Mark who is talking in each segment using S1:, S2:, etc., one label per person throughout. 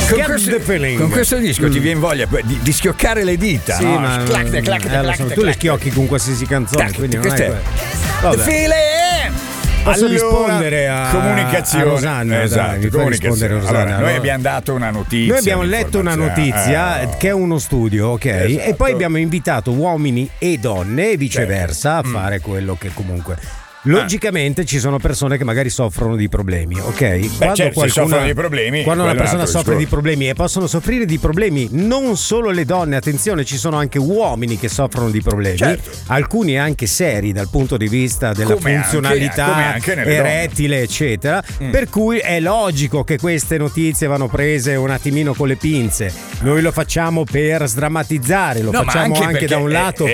S1: Con questo disco ti viene voglia di schioccare le dita,
S2: sì,
S1: no?
S2: ma tu le schiocchi con qualsiasi canzone, quindi non è Posso rispondere a Rosanna?
S1: Esatto,
S2: rispondere a Rosanna.
S1: Allora, noi abbiamo dato una notizia.
S2: Noi abbiamo letto una notizia che è uno studio, ok?
S1: Esatto.
S2: E poi abbiamo invitato uomini e donne e viceversa a fare quello che comunque. Logicamente ci sono persone che magari soffrono di problemi, ok?
S1: Quando soffrono di problemi,
S2: quando una persona soffre di problemi, e possono soffrire di problemi non solo le donne, attenzione, ci sono anche uomini che soffrono di problemi, alcuni anche seri dal punto di vista della funzionalità erettile, eccetera. Per cui è logico che queste notizie vanno prese un attimino con le pinze. Noi lo facciamo per sdrammatizzare, lo facciamo anche da un lato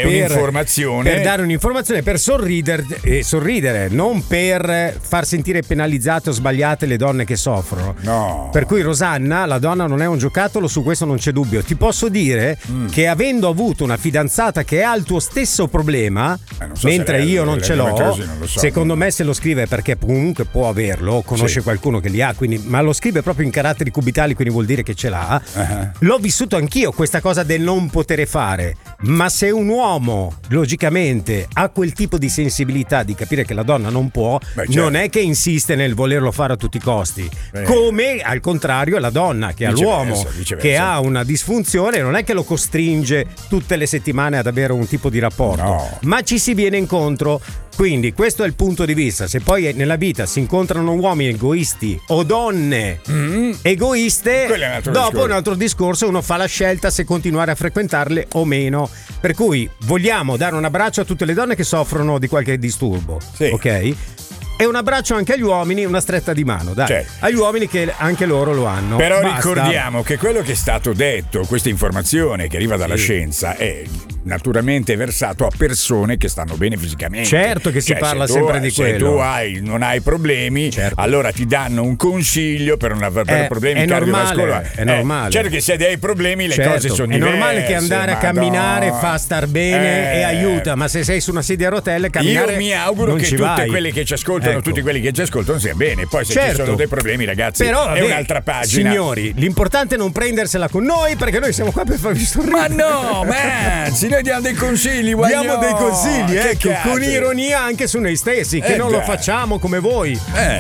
S2: per dare un'informazione, per sorridere, non per far sentire penalizzate o sbagliate le donne che soffrono.
S1: No.
S2: Per cui Rosanna, la donna non è un giocattolo, su questo non c'è dubbio. Ti posso dire che avendo avuto una fidanzata che ha il tuo stesso problema, mentre io non ce l'ho, secondo me se lo scrive perché comunque può averlo, conosce qualcuno che li ha, quindi, ma lo scrive proprio in caratteri cubitali, quindi vuol dire che ce l'ha. L'ho vissuto anch'io questa cosa del non poter fare, ma se un uomo logicamente ha quel tipo di sensibilità di capire che la donna non può, non è che insiste nel volerlo fare a tutti i costi. Come al contrario la donna che ha l'uomo che ha una disfunzione, non è che lo costringe tutte le settimane ad avere un tipo di rapporto, ma ci si viene incontro. Quindi questo è il punto di vista. Se poi nella vita si incontrano uomini egoisti o donne egoiste, dopo un altro discorso, uno fa la scelta se continuare a frequentarle o meno. Per cui vogliamo dare un abbraccio a tutte le donne che soffrono di qualche disturbo, ok? E un abbraccio anche agli uomini, una stretta di mano, dai, agli uomini che anche loro lo hanno.
S1: Però ricordiamo che quello che è stato detto, questa informazione che arriva dalla scienza, è naturalmente versato a persone che stanno bene fisicamente.
S2: Certo che si parla sempre di quello.
S1: Se tu non hai problemi, allora ti danno un consiglio per non avere problemi cardiovascolari.
S2: È normale.
S1: Certo che se hai problemi le cose sono diverse.
S2: È normale che andare a camminare fa star bene e aiuta, ma se sei su una sedia a rotelle camminare.
S1: Io mi auguro che tutte quelle che ci ascoltano, tutti quelli che ci ascoltano sia bene. Poi se ci sono dei problemi, ragazzi, però, è un'altra pagina.
S2: Signori, l'importante è non prendersela con noi, perché noi siamo qua per farvi sorridere.
S1: Ma no, noi diamo dei consigli,
S2: diamo dei consigli, con ironia anche su noi stessi, che non lo facciamo come voi.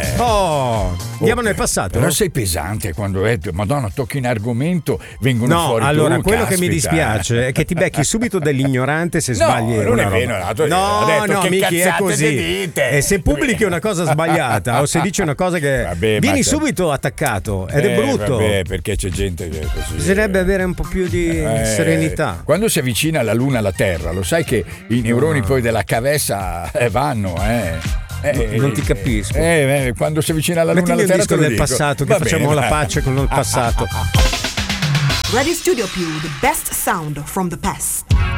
S2: Andiamo nel passato.
S1: Però sei pesante quando Madonna, tocchi un argomento, vengono fuori.
S2: Allora, quello che mi dispiace è che ti becchi subito dell'ignorante se sbagli.
S1: Non è vero.
S2: No, Miki, è così. E se pubblichi una cosa sbagliata o se dici una cosa che vieni subito attaccato ed è brutto.
S1: Perché c'è gente che così.
S2: Bisognerebbe avere un po' più di serenità.
S1: Quando si avvicina la luna alla Terra, lo sai che i neuroni poi della cavessa vanno,
S2: non ti capisco.
S1: Quando si avvicina alla luna alla Terra,
S2: disco del passato, che facciamo la pace con il passato.
S3: Radio Studio Più, the best sound from the past.